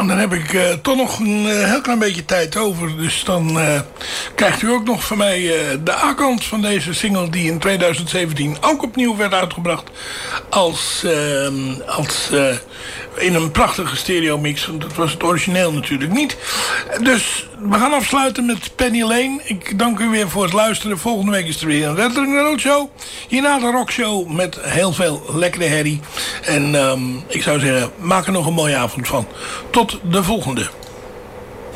Nou, dan heb ik toch nog een heel klein beetje tijd over. Dus dan krijgt u ook nog van mij de A-kant van deze single... die in 2017 ook opnieuw werd uitgebracht. Als in een prachtige stereomix. Want dat was het origineel natuurlijk niet. Dus we gaan afsluiten met Penny Lane. Ik dank u weer voor het luisteren. Volgende week is er weer een Red Road Show. Hierna de rockshow met heel veel lekkere herrie. En ik zou zeggen, maak er nog een mooie avond van. Tot de volgende.